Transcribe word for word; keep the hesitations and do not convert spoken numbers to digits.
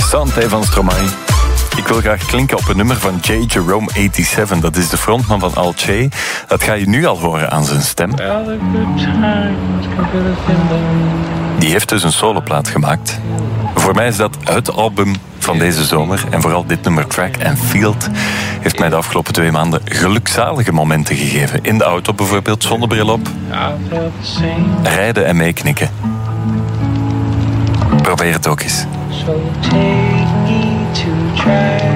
Santé van Stromae. Ik wil graag klinken op een nummer van J. Jerome zevenennegentig. Dat is de frontman van Al J. Dat ga je nu al horen aan zijn stem. Die heeft dus een soloplaat gemaakt. Voor mij is dat het album van deze zomer. En vooral dit nummer, Track and Field, heeft mij de afgelopen twee maanden gelukzalige momenten gegeven. In de auto bijvoorbeeld, zonnebril op. Rijden en meeknikken. Probeer het ook eens. So take me to track